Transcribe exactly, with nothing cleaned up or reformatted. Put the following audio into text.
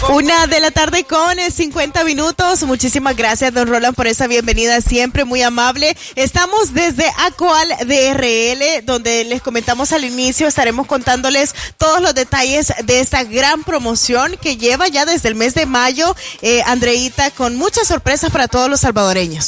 Una de la tarde con cincuenta minutos. Muchísimas gracias, don Roland, por esa bienvenida siempre muy amable. Estamos desde Acual D R L, donde les comentamos al inicio, estaremos contándoles todos los detalles de esta gran promoción que lleva ya desde el mes de mayo, eh, Andreita, con muchas sorpresas para todos los salvadoreños.